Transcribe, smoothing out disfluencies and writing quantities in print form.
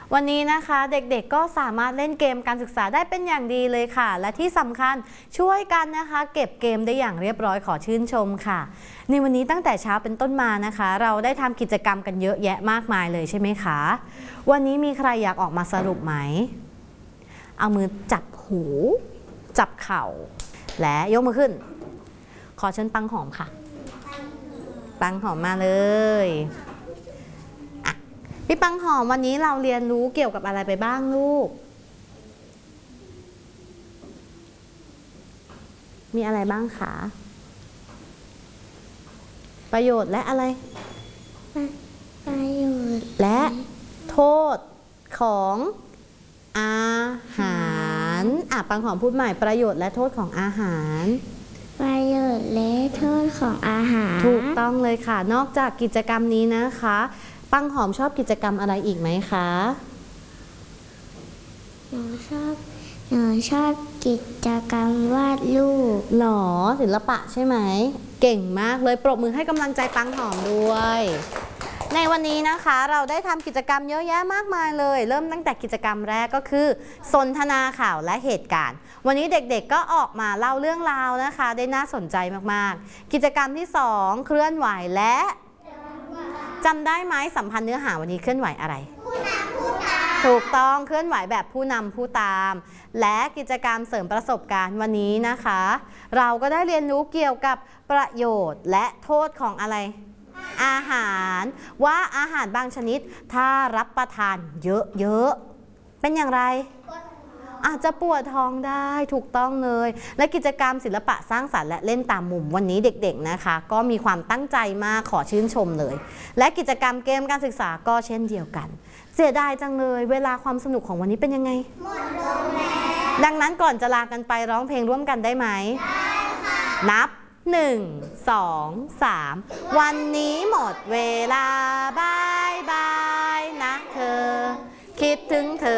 วันนี้นะคะเด็กๆก็สามารถเล่นเกมการศึกษาได้เป็นอย่างดีเลยค่ะและที่สำคัญช่วยกันนะคะเก็บเกมได้อย่างเรียบร้อยขอชื่นชมค่ะในวันนี้ตั้งแต่เช้าเป็นต้นมานะคะเราได้ทำกิจกรรมกันเยอะแยะมากมายเลยใช่ไหมคะวันนี้มีใครอยากออกมาสรุปไหมเอามือจับหูจับเข่าและยกมือขึ้นขอเชิญปังหอมค่ะปังหอมมาเลยพี่ปังหอมวันนี้เราเรียนรู้เกี่ยวกับอะไรไปบ้างลูกมีอะไรบ้างคะประโยชน์และอะไรประโยชน์และโทษของอาหารปังหอมพูดใหม่ประโยชน์และโทษของอาหารประโยชน์และโทษของอาหารถูกต้องเลยค่ะนอกจากกิจกรรมนี้นะคะปังหอมชอบกิจกรรมอะไรอีกไหมคะหนูชอบกิจกรรมวาดรูปหรอศิลปะใช่ไหมเก่งมากเลยปรบมือให้กำลังใจปังหอมด้วยในวันนี้นะคะเราได้ทำกิจกรรมเยอะแยะมากมายเลยเริ่มตั้งแต่กิจกรรมแรกก็คือสนทนาข่าวและเหตุการณ์วันนี้เด็กๆก็ออกมาเล่าเรื่องราวนะคะได้น่าสนใจมากๆกิจกรรมที่2เคลื่อนไหวและจำได้ไหมสัมพันธ์เนื้อหาวันนี้เคลื่อนไหวอะไรผู้นำผู้ตามถูกต้องเคลื่อนไหวแบบผู้นำผู้ตามและกิจกรรมเสริมประสบการณ์วันนี้นะคะเราก็ได้เรียนรู้เกี่ยวกับประโยชน์และโทษของอะไรอาหารว่าอาหารบางชนิดถ้ารับประทานเยอะๆเป็นอย่างไรอาจจะปวดท้องได้ถูกต้องเลยและกิจกรรมศิลปะสร้างสรรค์และเล่นตามมุมวันนี้เด็กๆนะคะก็มีความตั้งใจมากขอชื่นชมเลยและกิจกรรมเกมการศึกษาก็เช่นเดียวกันเสียดายจังเลยเวลาความสนุกของวันนี้เป็นยังไงหมดลงแล้วดังนั้นก่อนจะลากันไปร้องเพลงร่วมกันได้ไหมได้ค่ะนับ1 2 3วันนี้หมดเวลาบายบายนะเธอคิดถึงเธอ